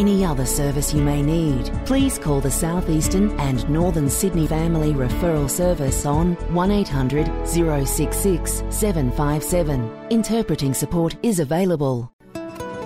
any other service you may need. Please call the South Eastern and Northern Sydney Family Referral Service on 1800 066 757. Interpreting support is available.